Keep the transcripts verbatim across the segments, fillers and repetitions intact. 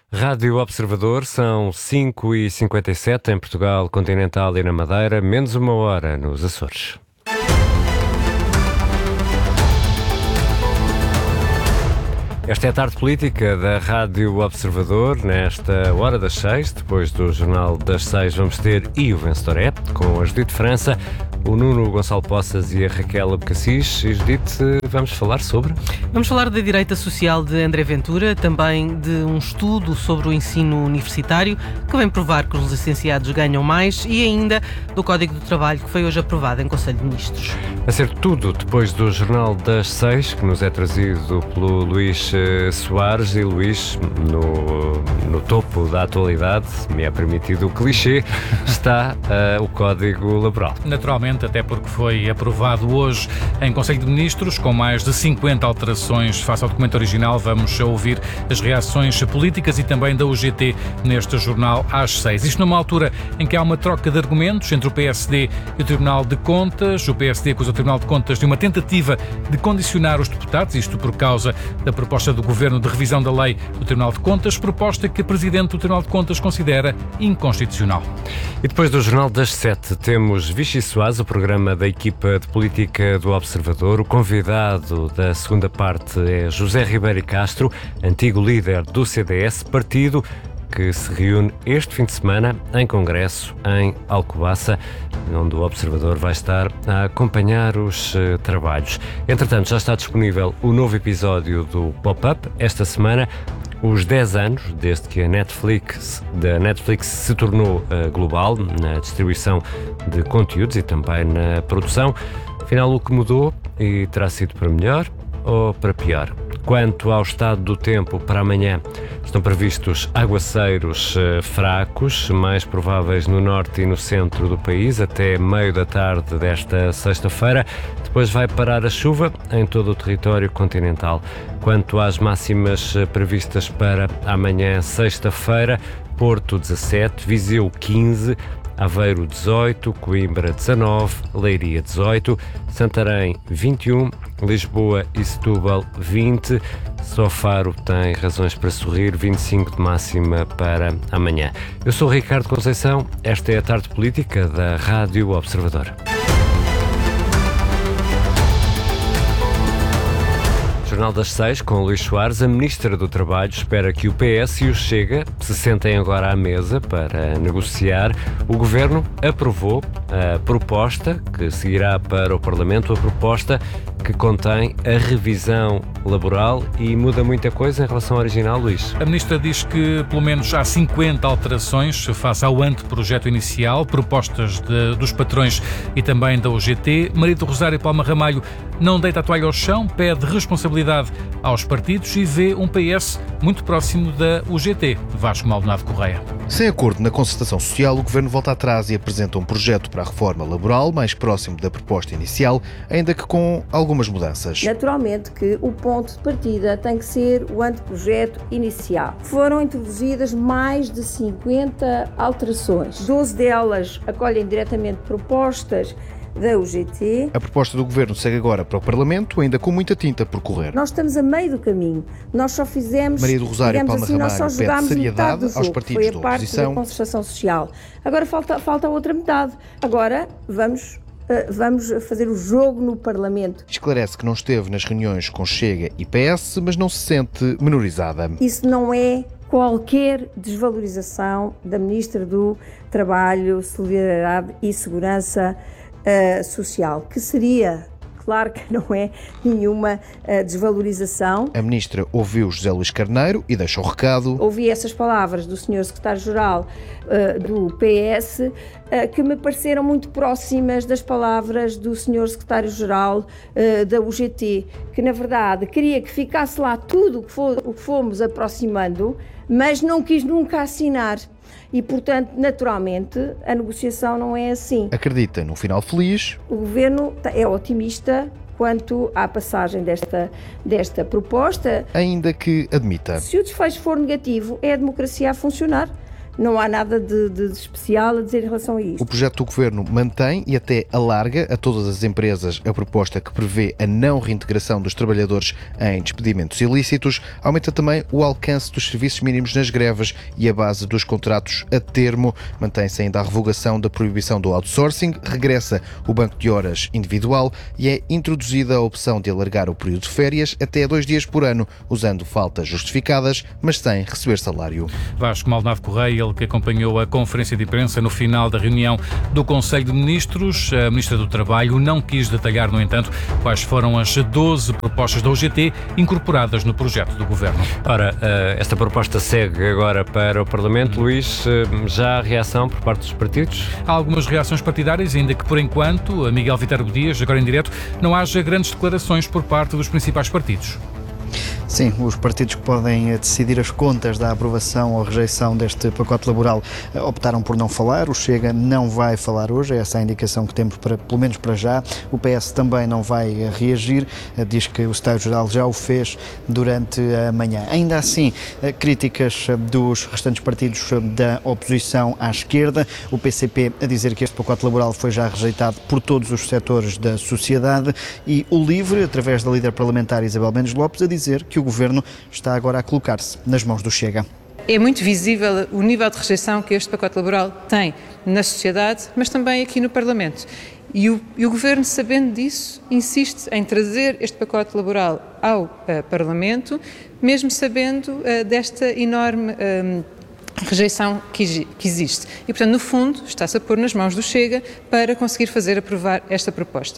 Rádio Observador, são cinco e cinquenta e sete em Portugal continental e na Madeira, menos uma hora nos Açores. Esta é a tarde política da Rádio Observador. Nesta hora das seis, depois do Jornal das Seis, vamos ter E o Vencedor é, com a Judite França, o Nuno Gonçalo Poças e a Raquel Abcacis. E Judite, vamos falar sobre? Vamos falar da direita social de André Ventura, também de um estudo sobre o ensino universitário que vem provar que os licenciados ganham mais e ainda do Código do Trabalho que foi hoje aprovado em Conselho de Ministros. A ser tudo depois do Jornal das Seis, que nos é trazido pelo Luís Soares. E Luís, no, no topo da atualidade, me é permitido o clichê, está uh, o Código Laboral. Naturalmente, até porque foi aprovado hoje em Conselho de Ministros, com mais de cinquenta alterações face ao documento original. Vamos ouvir as reações políticas e também da U G T neste jornal às seis. Isto numa altura em que há uma troca de argumentos entre o P S D e o Tribunal de Contas. O P S D acusa o Tribunal de Contas de uma tentativa de condicionar os deputados, isto por causa da proposta do Governo de revisão da lei do Tribunal de Contas, proposta que o Presidente do Tribunal de Contas considera inconstitucional. E depois do Jornal das Sete temos Vichy Soares, o programa da equipa de política do Observador. O convidado da segunda parte é José Ribeiro Castro, antigo líder do C D S, partido que se reúne este fim de semana em congresso em Alcobaça, onde o Observador vai estar a acompanhar os uh, trabalhos. Entretanto, já está disponível o novo episódio do Pop-Up esta semana, os dez anos desde que a Netflix, da Netflix se tornou uh, global na distribuição de conteúdos e também na produção. Afinal, o que mudou e terá sido para melhor ou para pior? Quanto ao estado do tempo para amanhã, estão previstos aguaceiros uh, fracos, mais prováveis no norte e no centro do país, até meio da tarde desta sexta-feira. Depois vai parar a chuva em todo o território continental. Quanto às máximas uh, previstas para amanhã, sexta-feira, Porto dezassete, Viseu quinze, Aveiro dezoito, Coimbra dezanove, Leiria dezoito, Santarém vinte e um, Lisboa e Setúbal vinte, só Faro tem razões para sorrir, vinte e cinco de máxima para amanhã. Eu sou o Ricardo Conceição, esta é a tarde política da Rádio Observador. Jornal das Seis, com Luís Soares. A Ministra do Trabalho espera que o P S e o Chega se sentem agora à mesa para negociar. O Governo aprovou a proposta que seguirá para o Parlamento, a proposta que contém a revisão laboral e muda muita coisa em relação ao original, Luís. A Ministra diz que pelo menos há cinquenta alterações face ao anteprojeto inicial, propostas de, dos patrões e também da U G T. Maria do Rosário Palma Ramalho não deita a toalha ao chão, pede responsabilidade aos partidos e vê um P S muito próximo da U G T. Vasco Maldonado Correia. Sem acordo na concertação social, o Governo volta atrás e apresenta um projeto para a reforma laboral mais próximo da proposta inicial, ainda que com algumas mudanças. Naturalmente que o ponto de partida tem que ser o anteprojeto inicial. Foram introduzidas mais de cinquenta alterações. doze delas acolhem diretamente propostas da U G T. A proposta do Governo segue agora para o Parlamento, ainda com muita tinta por correr. Nós estamos a meio do caminho. Nós só fizemos, Maria do Rosário digamos Palma assim, nós só Ramalho pede jogámos seriedade metade do jogo, aos partidos foi a da parte oposição. da concertação social. Agora falta, falta a outra metade. Agora vamos... Uh, vamos fazer o jogo no Parlamento. Esclarece que não esteve nas reuniões com Chega e P S, mas não se sente menorizada. Isso não é qualquer desvalorização da Ministra do Trabalho, Solidariedade e Segurança uh, Social, que seria... Claro que não é nenhuma uh, desvalorização. A Ministra ouviu José Luís Carneiro e deixou o recado. Ouvi essas palavras do senhor Secretário-Geral uh, do P S uh, que me pareceram muito próximas das palavras do senhor Secretário-Geral uh, da U G T, que na verdade queria que ficasse lá tudo o que, for, o que fomos aproximando, mas não quis nunca assinar. E, portanto, naturalmente, a negociação não é assim. Acredita num final feliz. O Governo é otimista quanto à passagem desta, desta proposta. Ainda que admita. Se o desfecho for negativo, é a democracia a funcionar. não há nada de, de especial a dizer em relação a isto. O projeto do Governo mantém e até alarga a todas as empresas a proposta que prevê a não reintegração dos trabalhadores em despedimentos ilícitos, aumenta também o alcance dos serviços mínimos nas greves e a base dos contratos a termo. Mantém-se ainda a revogação da proibição do outsourcing, regressa o banco de horas individual e é introduzida a opção de alargar o período de férias até dois dias por ano, usando faltas justificadas, mas sem receber salário. Vasco Maldonado Correia, ele que acompanhou a conferência de imprensa no final da reunião do Conselho de Ministros. A Ministra do Trabalho não quis detalhar, no entanto, quais foram as doze propostas da U G T incorporadas no projeto do Governo. Ora, esta proposta segue agora para o Parlamento. Luís, já há reação por parte dos partidos? Há algumas reações partidárias, ainda que por enquanto, a Miguel Viterbo Dias, agora em direto, não haja grandes declarações por parte dos principais partidos. Sim, os partidos que podem decidir as contas da aprovação ou rejeição deste pacote laboral optaram por não falar. O Chega não vai falar hoje, é essa a indicação que temos, para, pelo menos para já. O P S também não vai reagir, diz que o Secretário-Geral já o fez durante a manhã. Ainda assim, críticas dos restantes partidos da oposição à esquerda. O P C P a dizer que este pacote laboral foi já rejeitado por todos os setores da sociedade e o LIVRE, através da líder parlamentar Isabel Mendes Lopes, a dizer que o Governo está agora a colocar-se nas mãos do Chega. É muito visível o nível de rejeição que este pacote laboral tem na sociedade, mas também aqui no Parlamento. E o, e o Governo, sabendo disso, insiste em trazer este pacote laboral ao uh, Parlamento, mesmo sabendo uh, desta enorme uh, rejeição que, que existe. E, portanto, no fundo, está-se a pôr nas mãos do Chega para conseguir fazer aprovar esta proposta.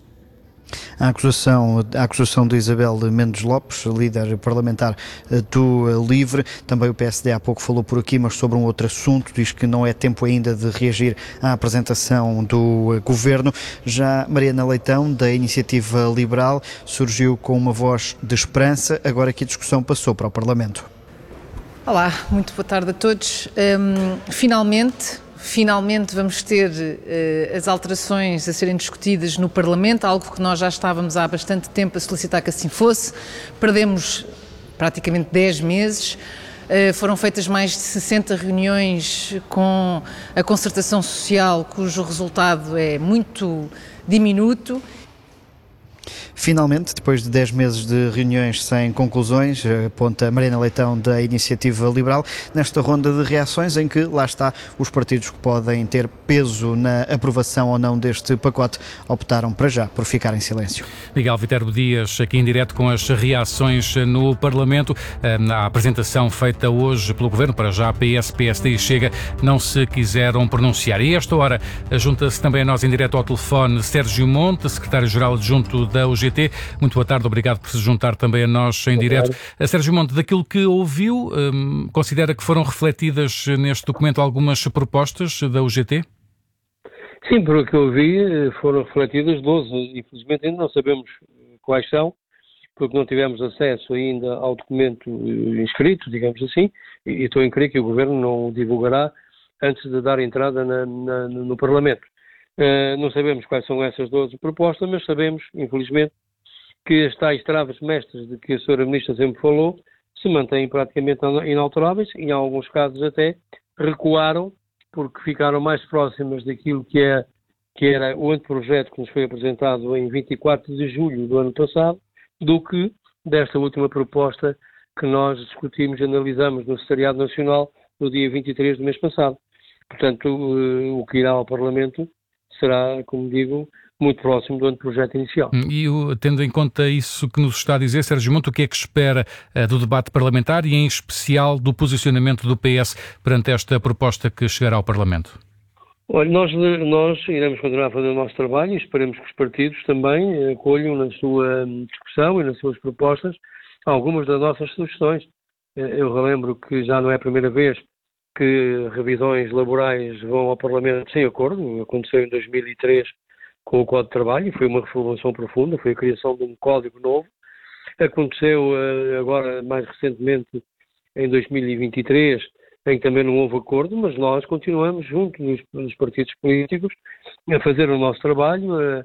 A acusação, a acusação de Isabel Mendes Lopes, líder parlamentar do LIVRE, também o P S D há pouco falou por aqui, mas sobre um outro assunto, diz que não é tempo ainda de reagir à apresentação do Governo. Já Mariana Leitão, da Iniciativa Liberal, surgiu com uma voz de esperança, agora que a discussão passou para o Parlamento. Olá, muito boa tarde a todos. Um, finalmente... Finalmente vamos ter uh, as alterações a serem discutidas no Parlamento, algo que nós já estávamos há bastante tempo a solicitar que assim fosse. Perdemos praticamente dez meses, uh, foram feitas mais de sessenta reuniões com a concertação social, cujo resultado é muito diminuto. Finalmente, depois de dez meses de reuniões sem conclusões, aponta Mariana Leitão da Iniciativa Liberal, nesta ronda de reações em que, lá está, os partidos que podem ter peso na aprovação ou não deste pacote optaram para já por ficar em silêncio. Miguel Viterbo Dias, aqui em direto com as reações no Parlamento. A apresentação feita hoje pelo Governo, para já P S, P S D e Chega, não se quiseram pronunciar. E a esta hora junta-se também a nós em direto ao telefone Sérgio Monte, secretário-geral adjunto da U G T. Muito boa tarde, obrigado por se juntar também a nós em direto. Sérgio Monte, daquilo que ouviu, hum, considera que foram refletidas neste documento algumas propostas da U G T? Sim, por o que eu vi, foram refletidas doze. Infelizmente ainda não sabemos quais são, porque não tivemos acesso ainda ao documento inscrito, digamos assim, e estou em crer que o Governo não o divulgará antes de dar entrada na, na, no Parlamento. Uh, não sabemos quais são essas doze propostas, mas sabemos, infelizmente, que as tais travas mestras de que a senhora Ministra sempre falou se mantêm praticamente inalteráveis e, em alguns casos, até recuaram porque ficaram mais próximas daquilo que, é, que era o anteprojeto que nos foi apresentado em vinte e quatro de julho do ano passado do que desta última proposta que nós discutimos e analisamos no Secretariado Nacional no dia vinte e três do mês passado. Portanto, uh, o que irá ao Parlamento será, como digo, muito próximo do anteprojeto inicial. E tendo em conta isso que nos está a dizer, Sérgio Monte, o que é que espera uh, do debate parlamentar e, em especial, do posicionamento do P S perante esta proposta que chegará ao Parlamento? Olha, nós, nós iremos continuar a fazer o nosso trabalho e esperemos que os partidos também acolham na sua discussão e nas suas propostas algumas das nossas sugestões. Eu relembro que já não é a primeira vez que revisões laborais vão ao Parlamento sem acordo. Aconteceu em dois mil e três com o Código de Trabalho, foi uma reformulação profunda, foi a criação de um código novo. Aconteceu agora, mais recentemente, em dois mil e vinte e três, em que também não houve acordo, mas nós continuamos junto dos, dos partidos políticos a fazer o nosso trabalho, a,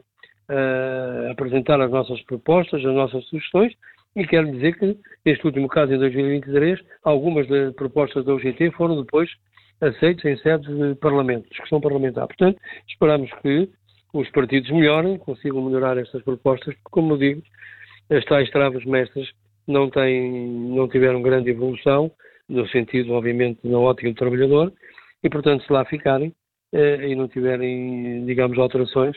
a apresentar as nossas propostas, as nossas sugestões, e quero dizer que, neste último caso, em dois mil e vinte e três, algumas das propostas da U G T foram depois aceitos em sede de parlamento, discussão parlamentar. Portanto, esperamos que os partidos melhorem, consigam melhorar estas propostas, porque, como eu digo, as tais travas mestras não, têm, não tiveram grande evolução, no sentido, obviamente, na ótica do trabalhador, e, portanto, se lá ficarem eh, e não tiverem, digamos, alterações,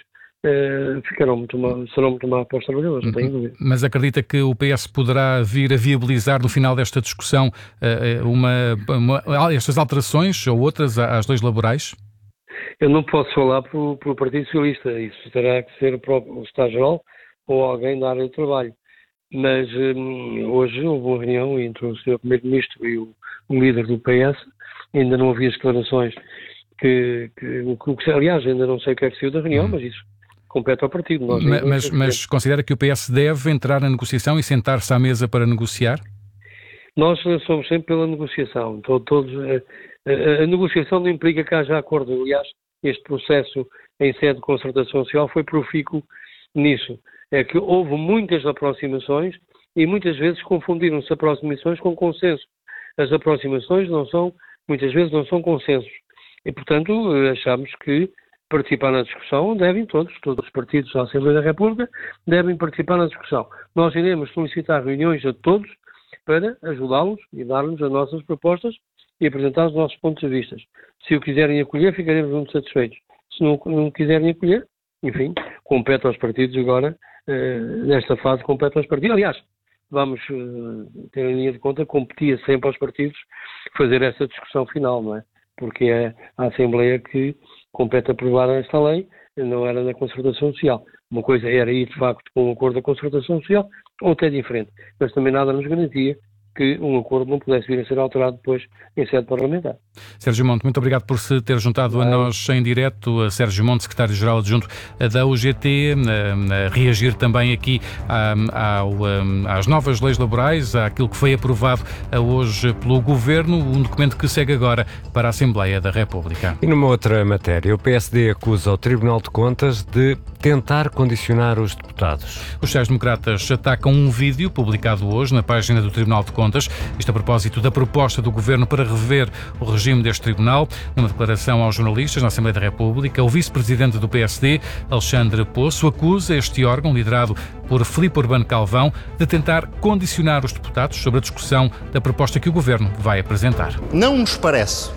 eh, ficarão muito mal, serão muito mal para os trabalhadores, não tenho dúvida. Mas acredita que o P S poderá vir a viabilizar, no final desta discussão, eh, uma, uma, estas alterações ou outras às leis laborais? Eu não posso falar pelo, pelo Partido Socialista, isso terá que ser o próprio Estado-Geral ou alguém da área do trabalho. Mas hum, hoje houve uma reunião entre o senhor Primeiro-Ministro e o, o líder do P S, ainda não havia declarações que, que, que, aliás, ainda não sei o que é que saiu da reunião, hum. mas isso compete ao partido. Nós mas mas, mas considera que o P S deve entrar na negociação e sentar-se à mesa para negociar? Nós somos sempre pela negociação. Então, todos, a, a, a negociação não implica que haja acordo. Aliás, este processo em sede de concertação social foi profícuo nisso. É que houve muitas aproximações e muitas vezes confundiram-se aproximações com consenso. As aproximações não são, muitas vezes não são consensos. E, portanto, achamos que participar na discussão devem todos, todos os partidos da Assembleia da República devem participar na discussão. Nós iremos solicitar reuniões a todos para ajudá-los e dar-nos as nossas propostas e apresentar os nossos pontos de vista. Se o quiserem acolher, ficaremos muito satisfeitos. Se não, não quiserem acolher, enfim, compete aos partidos agora, eh, nesta fase, compete aos partidos. Aliás, vamos eh, ter em linha de conta, competia sempre aos partidos fazer essa discussão final, não é? Porque é a Assembleia que compete aprovar esta lei, não era na concertação social. Uma coisa era ir, de facto, com um acordo da concertação social, ou até diferente. Mas também nada nos garantia que um acordo não pudesse vir a ser alterado depois em sede parlamentar. Sérgio Monte, muito obrigado por se ter juntado a nós em direto. A Sérgio Monte, secretário-geral adjunto da U G T, a, a reagir também aqui a, ao, a, às novas leis laborais, àquilo que foi aprovado hoje pelo Governo, um documento que segue agora para a Assembleia da República. E numa outra matéria, o P S D acusa o Tribunal de Contas de tentar condicionar os deputados. Os sociais-democratas atacam um vídeo publicado hoje na página do Tribunal de Contas, isto a propósito da proposta do Governo para rever o regime deste tribunal. Numa declaração aos jornalistas na Assembleia da República, o vice-presidente do P S D, Alexandre Poço, acusa este órgão, liderado por Filipe Urbano Calvão, de tentar condicionar os deputados sobre a discussão da proposta que o Governo vai apresentar. Não nos parece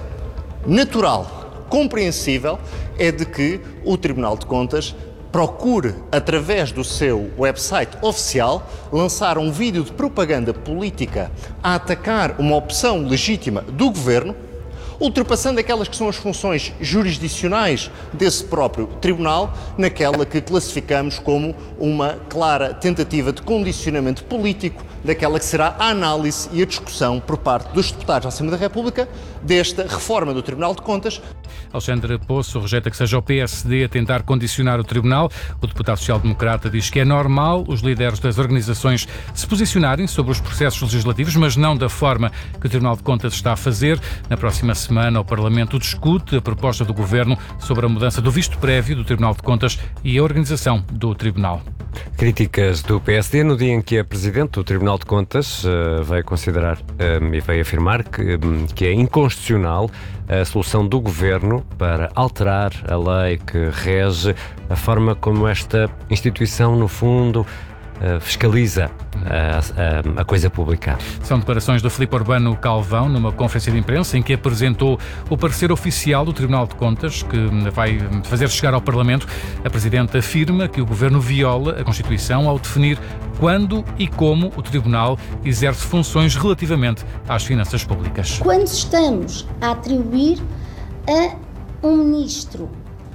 natural, compreensível, é de que o Tribunal de Contas procure, através do seu website oficial, lançar um vídeo de propaganda política a atacar uma opção legítima do Governo, ultrapassando aquelas que são as funções jurisdicionais desse próprio Tribunal, naquela que classificamos como uma clara tentativa de condicionamento político daquela que será a análise e a discussão por parte dos deputados da Assembleia da República desta reforma do Tribunal de Contas. Alexandre Poço rejeita que seja o P S D a tentar condicionar o Tribunal. O deputado social-democrata diz que é normal os líderes das organizações se posicionarem sobre os processos legislativos, mas não da forma que o Tribunal de Contas está a fazer. Na próxima semana, o Parlamento discute a proposta do Governo sobre a mudança do visto prévio do Tribunal de Contas e a organização do Tribunal. Críticas do P S D no dia em que a Presidente do Tribunal de Contas uh, vai considerar um, e vai afirmar que, um, que é inconstitucional a solução do Governo para alterar a lei que rege a forma como esta instituição, no fundo, Uh, fiscaliza a, a, a coisa pública. São declarações do Filipe Urbano Calvão numa conferência de imprensa em que apresentou o parecer oficial do Tribunal de Contas, que vai fazer chegar ao Parlamento. A Presidente afirma que o Governo viola a Constituição ao definir quando e como o Tribunal exerce funções relativamente às finanças públicas. Quando estamos a atribuir a um ministro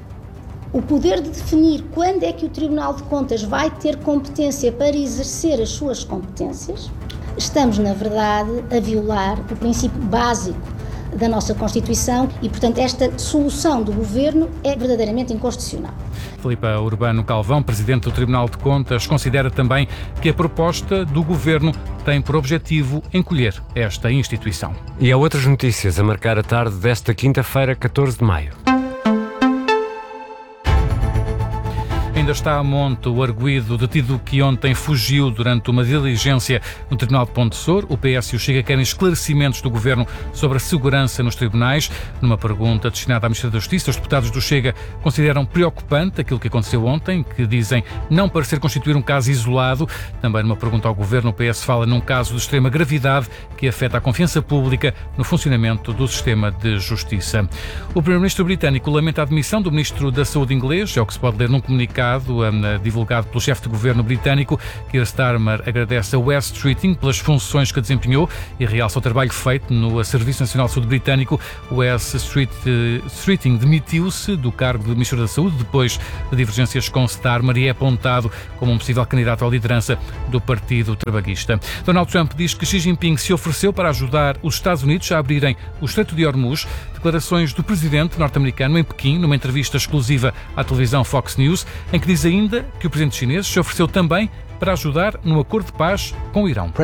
o poder de definir quando é que o Tribunal de Contas vai ter competência para exercer as suas competências, estamos, na verdade, a violar o princípio básico da nossa Constituição e, portanto, esta solução do Governo é verdadeiramente inconstitucional. Filipe Urbano Calvão, Presidente do Tribunal de Contas, considera também que a proposta do Governo tem por objetivo encolher esta instituição. E há outras notícias a marcar a tarde desta quinta-feira, catorze de maio. Ainda ainda está a monte o arguido detido que ontem fugiu durante uma diligência no Tribunal de Ponte Soure. O P S e o Chega querem esclarecimentos do Governo sobre a segurança nos tribunais. Numa pergunta destinada à Ministra da Justiça, os deputados do Chega consideram preocupante aquilo que aconteceu ontem, que dizem não parecer constituir um caso isolado. Também numa pergunta ao Governo, o P S fala num caso de extrema gravidade que afeta a confiança pública no funcionamento do sistema de justiça. O Primeiro-Ministro britânico lamenta a admissão do Ministro da Saúde inglês, é o que se pode ler num comunicado um, divulgado pelo chefe de governo britânico. Keir Starmer agradece a Wes Streeting pelas funções que desempenhou e realça o trabalho feito no Serviço Nacional de Saúde britânico. Wes Street, uh, Streeting demitiu-se do cargo de Ministro da Saúde depois de divergências com Starmer e é apontado como um possível candidato à liderança do Partido Trabalhista. Donald Trump diz que Xi Jinping se ofereceu para ajudar os Estados Unidos a abrirem o Estreito de Hormuz. Declarações do presidente norte-americano em Pequim, numa entrevista exclusiva à televisão Fox News, em que diz ainda que o presidente chinês se ofereceu também para ajudar no acordo de paz com o Irão. O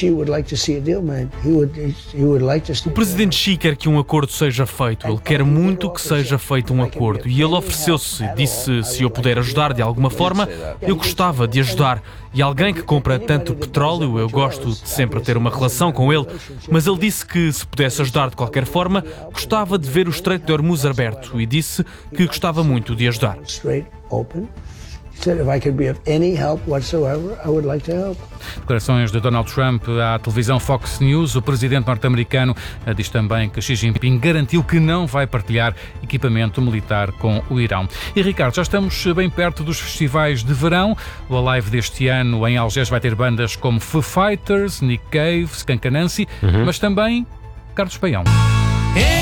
presidente Xi quer que um acordo seja feito. Ele quer muito que seja feito um acordo. E ele ofereceu-se, disse se eu puder ajudar de alguma forma, eu gostava de ajudar. E alguém que compra tanto petróleo, eu gosto de sempre ter uma relação com ele, mas ele disse que se pudesse ajudar de qualquer forma, gostava de ver o Estreito de Hormuz aberto e disse que gostava muito de ajudar. Declarações de Donald Trump à televisão Fox News. O presidente norte-americano diz também que Xi Jinping garantiu que não vai partilhar equipamento militar com o Irão. E Ricardo, já estamos bem perto dos festivais de verão. O Alive deste ano em Algés vai ter bandas como Foo Fighters, Nick Cave, Skank Anansi, uhum. mas também Carlos Paião.